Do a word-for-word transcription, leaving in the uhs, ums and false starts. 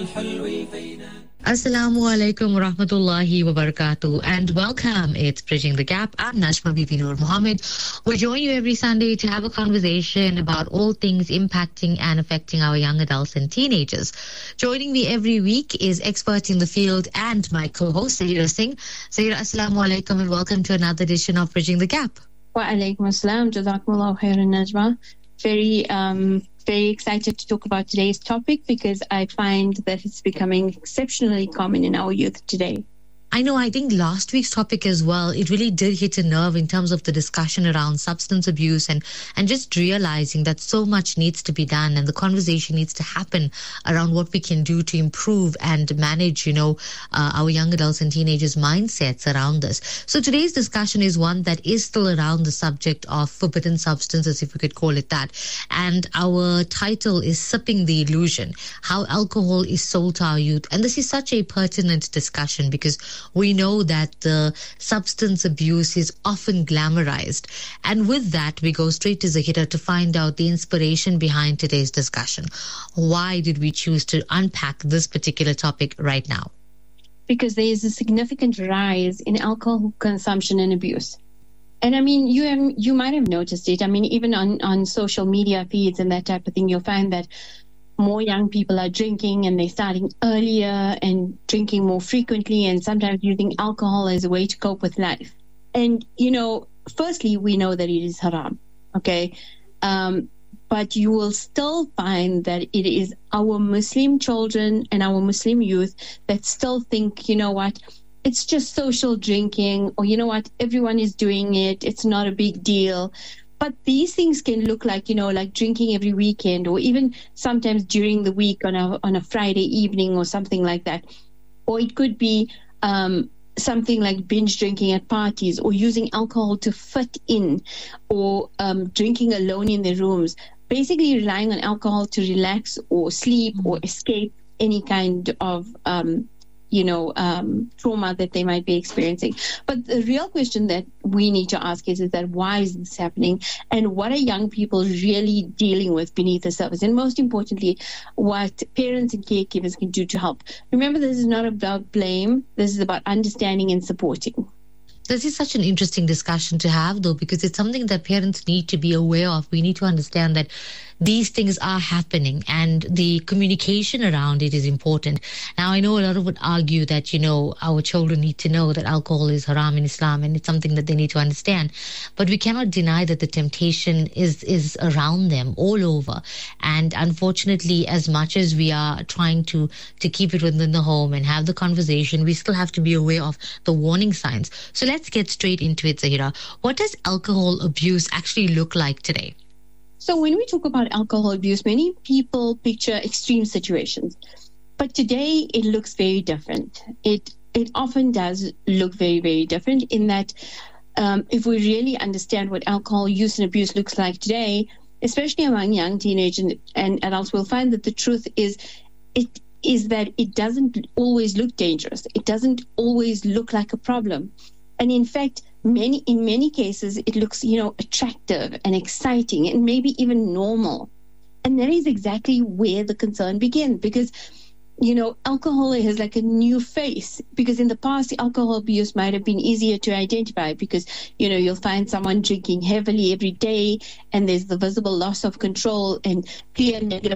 Assalamu alaikum wa rahmatullahi wa barakatuh and welcome. It's Bridging the Gap. I'm Najma Bibi Noor Mohammed. We join you every Sunday to have a conversation about all things impacting and affecting our young adults and teenagers. Joining me every week is expert in the field and my co-host, Zahira Singh. Zahira, assalamu alaikum and welcome to another edition of Bridging the Gap. Wa alaikum assalam. Jazakumullahu khairan, Najma. Very um Very excited to talk about today's topic because I find that it's becoming exceptionally common in our youth today. I know, I think last week's topic as well, it really did hit a nerve in terms of the discussion around substance abuse and, and just realizing that so much needs to be done and the conversation needs to happen around what we can do to improve and manage, you know, uh, our young adults and teenagers' mindsets around this. So today's discussion is one that is still around the subject of forbidden substances, if we could call it that. And our title is Sipping the Illusion, How Alcohol is Sold to Our Youth. And this is such a pertinent discussion because we know that the substance abuse is often glamorized. And with that, we go straight to Zahira to find out the inspiration behind today's discussion. Why did we choose to unpack this particular topic right now? Because there is a significant rise in alcohol consumption and abuse. And I mean, you have, you might have noticed it. I mean, even on, on social media feeds and that type of thing, you'll find that more young people are drinking and they're starting earlier and drinking more frequently and sometimes using alcohol as a way to cope with life. And, you know, firstly, we know that it is haram, okay? Um, but you will still find that it is our Muslim children and our Muslim youth that still think, you know what, it's just social drinking, or you know what, everyone is doing it, it's not a big deal. But these things can look like, you know, like drinking every weekend or even sometimes during the week on a on a Friday evening or something like that. Or it could be um, something like binge drinking at parties or using alcohol to fit in or um, drinking alone in their rooms. Basically relying on alcohol to relax or sleep or escape any kind of um you know, um, trauma that they might be experiencing. But the real question that we need to ask is, is that why is this happening? And what are young people really dealing with beneath the surface? And most importantly, what parents and caregivers can do to help. Remember, this is not about blame. This is about understanding and supporting. This is such an interesting discussion to have, though, because it's something that parents need to be aware of. We need to understand that these things are happening and the communication around it is important. Now, I know a lot of would argue that, you know, our children need to know that alcohol is haram in Islam and it's something that they need to understand. But we cannot deny that the temptation is, is around them all over. And unfortunately, as much as we are trying to, to keep it within the home and have the conversation, we still have to be aware of the warning signs. So let's get straight into it, Zahira. What does alcohol abuse actually look like today? So when we talk about alcohol abuse, many people picture extreme situations. But today it looks very different. It it often does look very, very different in that um, if we really understand what alcohol use and abuse looks like today, especially among young teenagers and, and adults, we'll find that the truth is it is that it doesn't always look dangerous. It doesn't always look like a problem. And in fact, many in many cases, it looks, you know, attractive and exciting and maybe even normal. And that is exactly where the concern begins because, you know, alcohol has like a new face because in the past, alcohol abuse might have been easier to identify because, you know, you'll find someone drinking heavily every day and there's the visible loss of control and clear negative